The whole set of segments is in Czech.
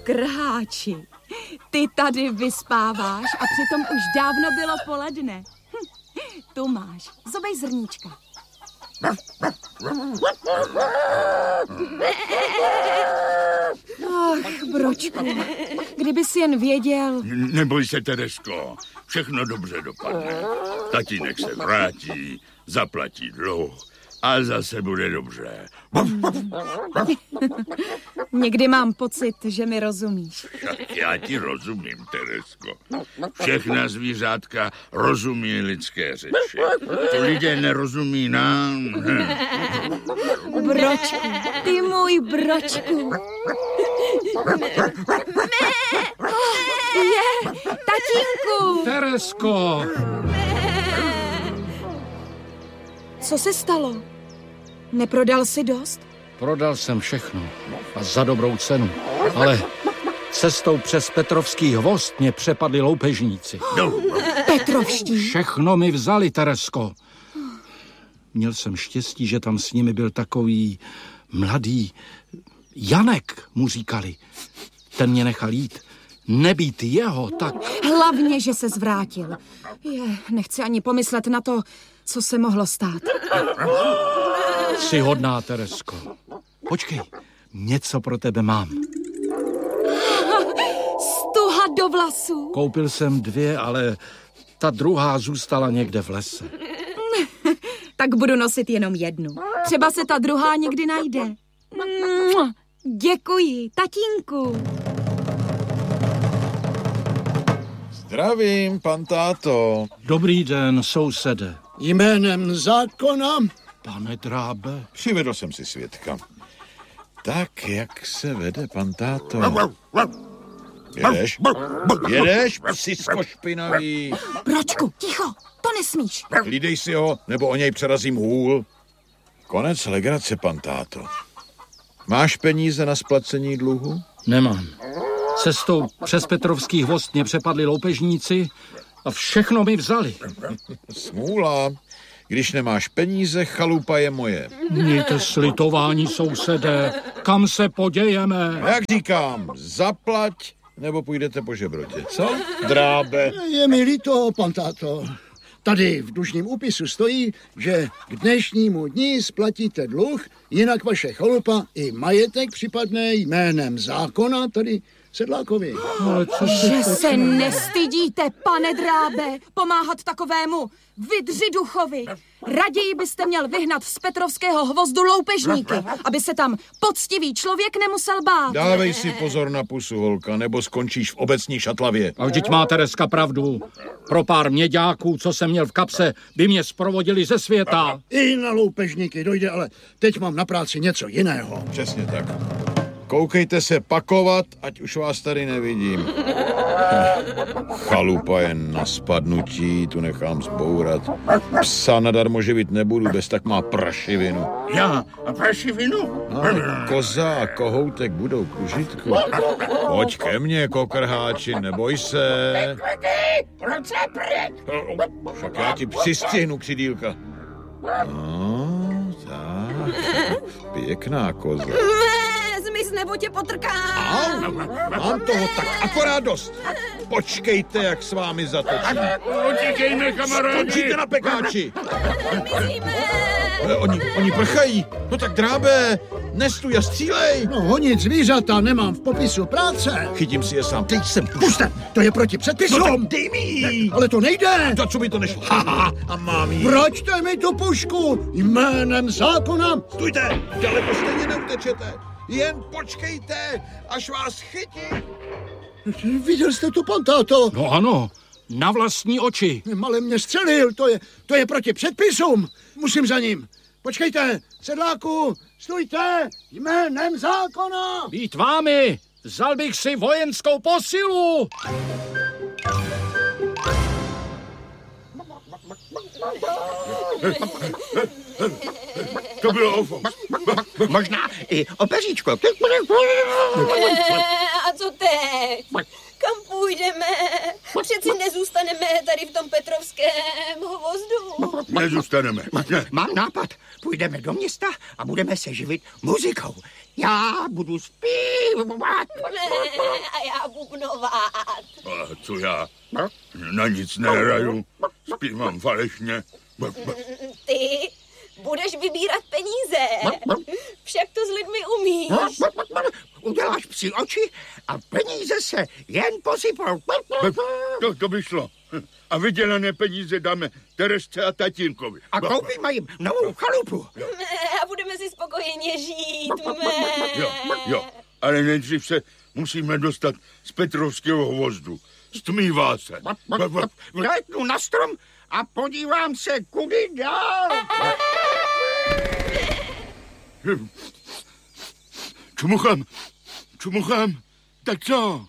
Krháči, ty tady vyspáváš a přitom už dávno bylo poledne. Tu máš, zobej zrníčka. Ach, Bročku, kdyby si jen věděl. Neboj se, Teresko, všechno dobře dopadne. Tatínek se vrátí, zaplatí dluh a zase bude dobře. Někdy mám pocit, že mi rozumíš. Já ti rozumím, Teresko. Všechna zvířátka rozumí lidské řeči. To lidé nerozumí nám. Bročku, ty můj Bročku. Je, tatínku. Teresko. Co se stalo? Neprodal jsi dost? Prodal jsem všechno a za dobrou cenu, ale cestou přes Petrovský hvozd mě přepadli loupežníci. Petrovští? Všechno mi vzali, Teresko. Měl jsem štěstí, že tam s nimi byl takový mladý Janek, mu říkali. Ten mě nechal jít. Nebýt jeho, tak... Hlavně, že se zvrátil. Nechci ani pomyslet na to, co se mohlo stát. Jsi hodná, Teresko. Počkej, něco pro tebe mám. Stuha do vlasů. Koupil jsem 2, ale ta druhá zůstala někde v lese. Tak budu nosit jenom jednu. Třeba se ta druhá někdy najde. Děkuji, tatínku. Zdravím, pan táto. Dobrý den, sousede. Jménem zákona? Pane Drábe. Přivedl jsem si svědka. Tak, jak se vede, pan táto? Jedeš? Jedeš, psisko špinavý? Bročku, ticho, to nesmíš. Hlídej si ho, nebo o něj přerazím hůl. Konec legrace, pan táto. Máš peníze na splacení dluhu? Nemám. Cestou přes Petrovský hvozd mě přepadli loupežníci a všechno mi vzali. Smůla. Když nemáš peníze, chalupa je moje. Mějte slitování, sousedé. Kam se podějeme? Jak říkám, zaplať, nebo půjdete po žebrotě, co? Drábe. Je mi líto, pan táto. Tady v dlužním úpisu stojí, že k dnešnímu dni splatíte dluh, jinak vaše chalupa i majetek připadne jménem zákona, tady Sedlákovi. Ale co Že se nestydíte, pane Drábe, pomáhat takovému vydřiduchovi. Raději byste měl vyhnat z Petrovského hvozdu loupežníky, aby se tam poctivý člověk nemusel bát. Dávej si pozor na pusu, holka, nebo skončíš v obecní šatlavě. A vždyť má Tereska pravdu. Pro pár měďáků, co jsem měl v kapse, by mě zprovodili ze světa. I na loupežníky dojde, ale teď mám na práci něco jiného. Přesně tak. Koukejte se pakovat, ať už vás tady nevidím. Chalupa je na spadnutí, tu nechám zbourat. Psa nadarmo živit nebudu, bez tak má prašivinu. Já a prašivinu? Ale koza a kohoutek budou k užitku. Pojď ke mně, kokrháči, neboj se. Však já ti přistihnu, křidýlka. No, tak. Pěkná koza. Zmiz nebo tě potrkám. Mám toho tak akorát dost. Počkejte, jak s vámi zatočím. Utíkejme, kamarádi. Skončíte na pekáči. Oni prchají. No tak Drábe, nestuj a střílej. No honit zvířata nemám v popisu práce. Chytím si je sám. Teď jsem. Puste, to je proti předpisům. No tak dej mi. Ale to nejde. To, co by to nešlo. Haha, a mám jí. Vraťte mi tu pušku jménem zákona. Stůjte, daleko stejně neutečete. Jen počkejte, až vás chytí. Viděl jste to, pan táto? No ano, na vlastní oči. Male mě střelil, to je proti předpisům. Musím za ním. Počkejte, Sedláku, stůjte, jménem zákona. Být vámi, vzal bych si vojenskou posilu. To bylo ofo. Možná i opeříčko. A co teď? Kam půjdeme? Přeci nezůstaneme tady v tom Petrovském hvozdu. Nezůstaneme. Mám nápad. Půjdeme do města a budeme se živit muzikou. Já budu zpívat. A já bubnovat. A co já? Na nic nehraju. Zpívám falešně. Ty budeš vybírat peníze. Však to s lidmi umíš. Uděláš psí oči a peníze se jen posypou. To by šlo. A vydělané peníze dáme Teresce a tatínkovi. A koupíme jim novou chalupu. A budeme si spokojeně žít. Jo, ale nejdřív se musíme dostat z Petrovského hvozdu. Stmívá se. Vlétnu na strom a podívám se, kudy dál. Čumuchám, tak co?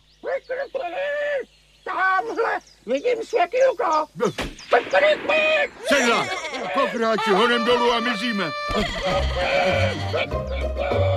Tamhle vidím světýlko. Sedla, pokráči honem dolů a mizíme.